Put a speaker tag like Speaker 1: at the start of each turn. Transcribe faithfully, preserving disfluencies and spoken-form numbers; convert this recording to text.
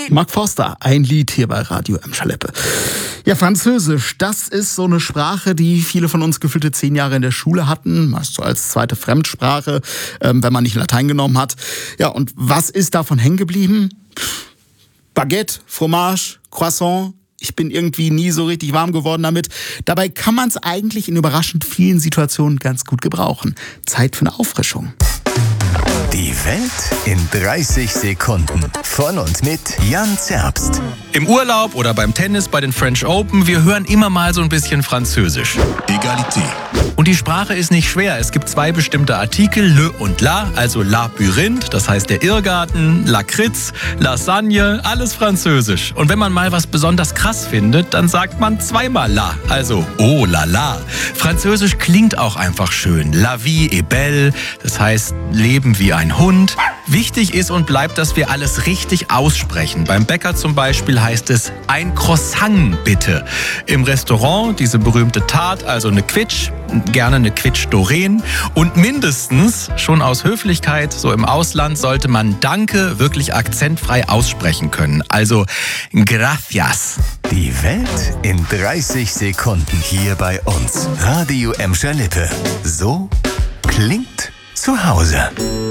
Speaker 1: Mark Forster, ein Lied hier bei Radio Emscher-Lippe. Ja, Französisch, das ist so eine Sprache, die viele von uns gefühlte zehn Jahre in der Schule hatten, meist so als zweite Fremdsprache, ähm, wenn man nicht Latein genommen hat. Ja, und was ist davon hängen geblieben? Baguette, Fromage, Croissant. Ich bin irgendwie nie so richtig warm geworden damit. Dabei kann man es eigentlich in überraschend vielen Situationen ganz gut gebrauchen. Zeit für eine Auffrischung.
Speaker 2: Die Welt in dreißig Sekunden. Von und mit Jan Zerbst.
Speaker 3: Im Urlaub oder beim Tennis bei den French Open, wir hören immer mal so ein bisschen Französisch.
Speaker 2: Egalité.
Speaker 3: Und die Sprache ist nicht schwer. Es gibt zwei bestimmte Artikel, le und la, also Labyrinth, das heißt der Irrgarten, Lakritz, Lasagne, alles Französisch. Und wenn man mal was besonders krass findet, dann sagt man zweimal la, also oh la la. Französisch klingt auch einfach schön. La vie est belle, das heißt Leben wie ein Hund. Wichtig ist und bleibt, dass wir alles richtig aussprechen. Beim Bäcker zum Beispiel heißt es ein Croissant bitte. Im Restaurant diese berühmte Tarte, also eine Quitsch, gerne eine Quitsch Doreen. Und mindestens, schon aus Höflichkeit, so im Ausland, sollte man Danke wirklich akzentfrei aussprechen können. Also gracias.
Speaker 2: Die Welt in dreißig Sekunden hier bei uns. Radio Emscher-Lippe. So klingt zu Hause.